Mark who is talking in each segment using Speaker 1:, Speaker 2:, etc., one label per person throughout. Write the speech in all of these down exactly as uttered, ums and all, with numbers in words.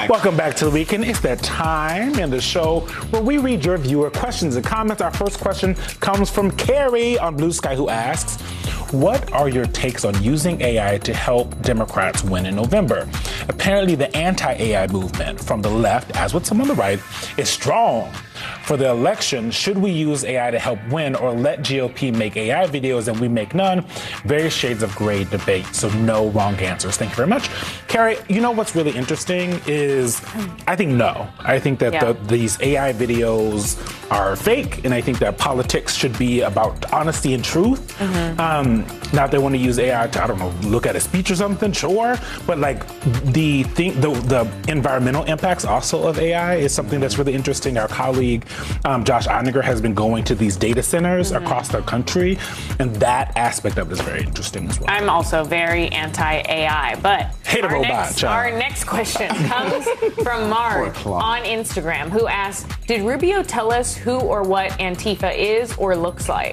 Speaker 1: Welcome back to The Weekend. It's that time in the show where we read your viewer questions and comments. Our first question comes from Carrie on Blue Sky, who asks, what are your takes on using A I to help Democrats win in November? Apparently, the anti-A I movement from the left, as with some on the right, is strong. For the election, should we use A I to help win or let G O P make A I videos and we make none? Various shades of gray debate, so no wrong answers. Thank you very much. Carrie, you know what's really interesting is I think no. I think that yeah. the, these A I videos are fake, and I think that politics should be about honesty and truth. Mm-hmm. Um, now, if they want to use A I to, I don't know, look at a speech or something, sure. But like the thing, the, the environmental impacts also of A I is something that's really interesting. Our colleague Um, Josh Einiger has been going to these data centers mm-hmm. across the country, and that aspect of it is very interesting as well.
Speaker 2: I'm also very anti-A I, but
Speaker 1: Hate
Speaker 2: our,
Speaker 1: a robot,
Speaker 2: next, our next question comes from Mark on Instagram, who asks, did Rubio tell us who or what Antifa is or looks like?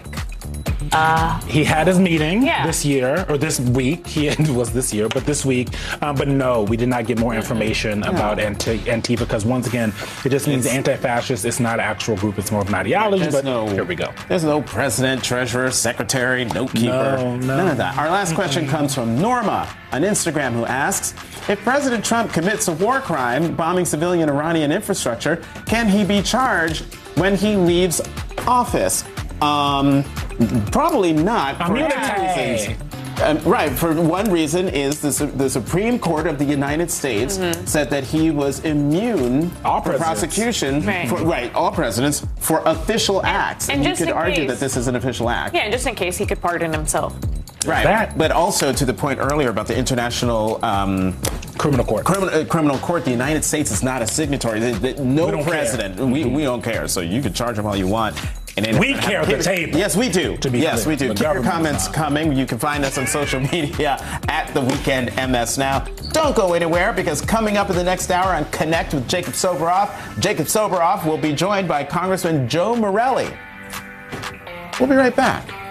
Speaker 1: Uh, he had his meeting
Speaker 2: yeah.
Speaker 1: this year, or this week. He was this year, but this week. Um, but no, we did not get more information mm-hmm. about anti- Antifa because, once again, it just means anti-fascist. It's not an actual group. It's more of an ideology,
Speaker 3: there's
Speaker 1: but
Speaker 3: no,
Speaker 1: here we go.
Speaker 3: There's no president, treasurer, secretary, note keeper.
Speaker 1: No, no.
Speaker 3: None of that. Our last question comes from Norma on Instagram, who asks, if President Trump commits a war crime, bombing civilian Iranian infrastructure, can he be charged when he leaves office? Um, probably not. For many reasons. Um, right. For one reason is the, the Supreme Court of the United States mm-hmm. said that he was immune
Speaker 1: all
Speaker 3: for prosecution.
Speaker 2: Right.
Speaker 3: For, right. All presidents for official
Speaker 2: and,
Speaker 3: acts.
Speaker 2: And,
Speaker 3: and
Speaker 2: just
Speaker 3: you could argue
Speaker 2: case,
Speaker 3: that this is an official act.
Speaker 2: Yeah, just in case he could pardon himself.
Speaker 3: Right.
Speaker 1: That.
Speaker 3: But also to the point earlier about the International um,
Speaker 1: Criminal Court.
Speaker 3: Criminal, uh, criminal Court, the United States is not a signatory. The, the, no president. We, we don't care. So you can charge him all you want.
Speaker 1: And we care at the table.
Speaker 3: Yes, we do.
Speaker 1: To be
Speaker 3: yes,
Speaker 1: clear.
Speaker 3: we do.
Speaker 1: The
Speaker 3: Keep your comments coming. You can find us on social media at The Weekend M S Now. Don't go anywhere, because coming up in the next hour on Connect with Jacob Soboroff, Jacob Soboroff will be joined by Congressman Joe Morelle. We'll be right back.